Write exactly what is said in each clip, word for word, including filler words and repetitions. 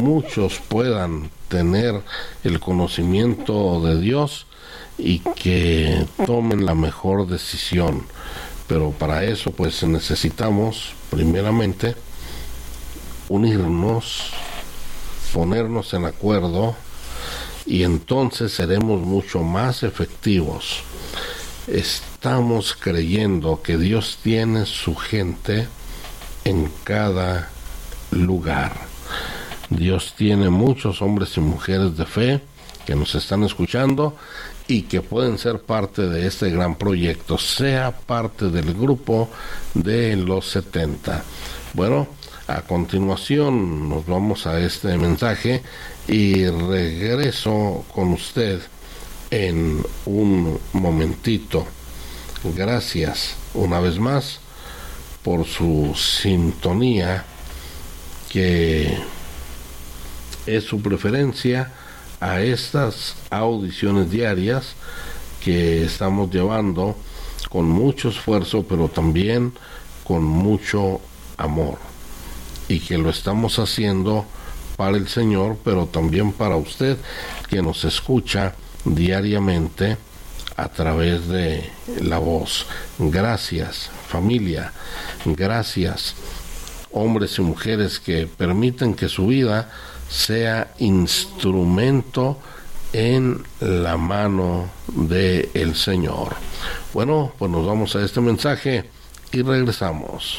muchos puedan tener el conocimiento de Dios y que tomen la mejor decisión. Pero para eso pues necesitamos primeramente unirnos, ponernos en acuerdo, y entonces seremos mucho más efectivos. Estamos creyendo que Dios tiene su gente en cada lugar. Dios tiene muchos hombres y mujeres de fe que nos están escuchando y que pueden ser parte de este gran proyecto, sea parte del grupo de los setenta. Bueno, a continuación nos vamos a este mensaje y regreso con usted en un momentito. Gracias una vez más por su sintonía, que es su preferencia a estas audiciones diarias que estamos llevando con mucho esfuerzo, pero también con mucho amor, y que lo estamos haciendo para el Señor, pero también para usted que nos escucha diariamente a través de la voz. Gracias, familia. Gracias, hombres y mujeres que permiten que su vida sea instrumento en la mano del Señor. Bueno, pues nos vamos a este mensaje y regresamos.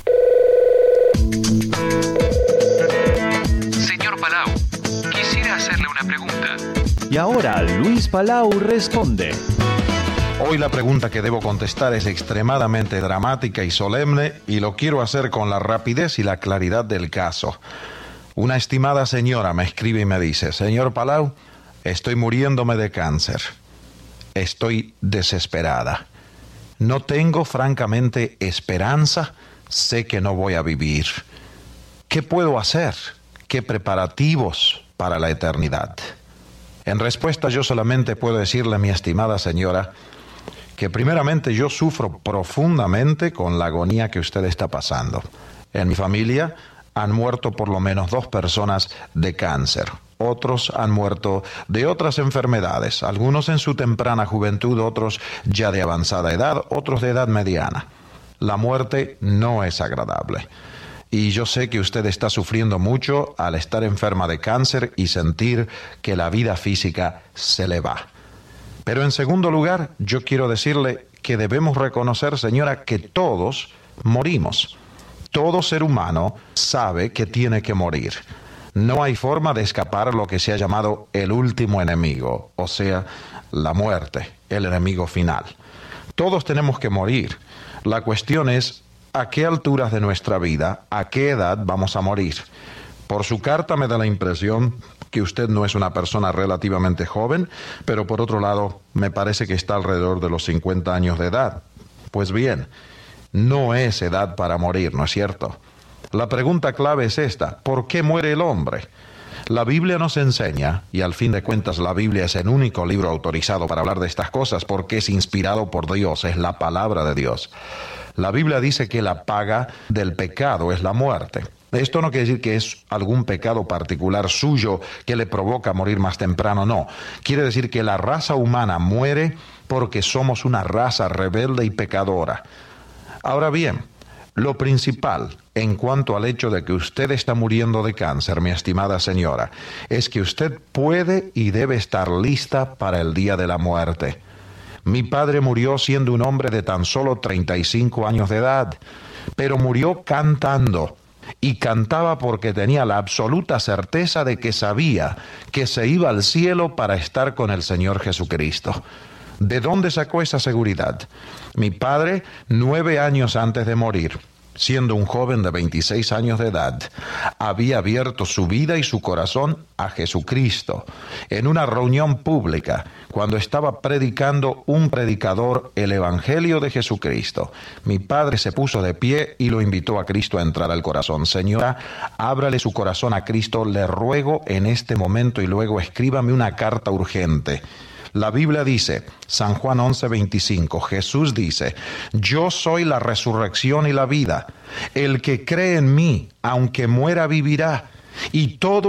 Señor Palau, quisiera hacerle una pregunta. Y ahora Luis Palau responde. Hoy la pregunta que debo contestar es extremadamente dramática y solemne, y lo quiero hacer con la rapidez y la claridad del caso. Una estimada señora me escribe y me dice: señor Palau, estoy muriéndome de cáncer. Estoy desesperada. No tengo francamente esperanza. Sé que no voy a vivir. ¿Qué puedo hacer? ¿Qué preparativos para la eternidad? En respuesta, yo solamente puedo decirle, mi estimada señora, que primeramente yo sufro profundamente con la agonía que usted está pasando. En mi familia han muerto por lo menos dos personas de cáncer. Otros han muerto de otras enfermedades, algunos en su temprana juventud, otros ya de avanzada edad, otros de edad mediana. La muerte no es agradable. Y yo sé que usted está sufriendo mucho al estar enferma de cáncer y sentir que la vida física se le va. Pero en segundo lugar, yo quiero decirle que debemos reconocer, señora, que todos morimos. Todo ser humano sabe que tiene que morir. No hay forma de escapar a lo que se ha llamado el último enemigo, o sea, la muerte, el enemigo final. Todos tenemos que morir. La cuestión es, ¿a qué alturas de nuestra vida, a qué edad vamos a morir? Por su carta me da la impresión que usted no es una persona relativamente joven, pero por otro lado me parece que está alrededor de los cincuenta años de edad. Pues bien, no es edad para morir, ¿no es cierto? La pregunta clave es esta: ¿por qué muere el hombre? La Biblia nos enseña, y al fin de cuentas la Biblia es el único libro autorizado para hablar de estas cosas porque es inspirado por Dios, es la palabra de Dios. La Biblia dice que la paga del pecado es la muerte. Esto no quiere decir que es algún pecado particular suyo que le provoca morir más temprano, no. Quiere decir que la raza humana muere porque somos una raza rebelde y pecadora. Ahora bien, lo principal en cuanto al hecho de que usted está muriendo de cáncer, mi estimada señora, es que usted puede y debe estar lista para el día de la muerte. Mi padre murió siendo un hombre de tan solo treinta y cinco años de edad, pero murió cantando, y cantaba porque tenía la absoluta certeza de que sabía que se iba al cielo para estar con el Señor Jesucristo. ¿De dónde sacó esa seguridad? Mi padre, nueve años antes de morir, siendo un joven de veintiséis años de edad, había abierto su vida y su corazón a Jesucristo en una reunión pública, cuando estaba predicando un predicador el Evangelio de Jesucristo. Mi padre se puso de pie y lo invitó a Cristo a entrar al corazón. Señora, ábrale su corazón a Cristo, le ruego en este momento, y luego escríbame una carta urgente. La Biblia dice, San Juan once veinticinco, Jesús dice: yo soy la resurrección y la vida. El que cree en mí, aunque muera, vivirá. Y todo